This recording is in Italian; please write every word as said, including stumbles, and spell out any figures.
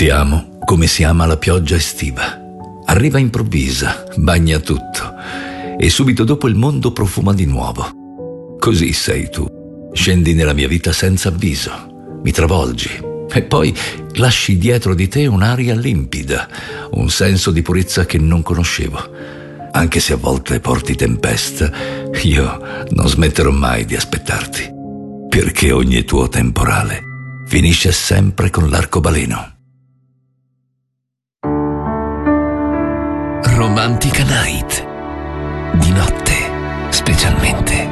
Ti amo come si ama la pioggia estiva. Arriva improvvisa, bagna tutto e subito dopo il mondo profuma di nuovo. Così sei tu. Scendi nella mia vita senza avviso, mi travolgi e poi lasci dietro di te un'aria limpida, un senso di purezza che non conoscevo. Anche se a volte porti tempesta, io non smetterò mai di aspettarti, perché ogni tuo temporale finisce sempre con l'arcobaleno. Romantica Night. Di notte, specialmente.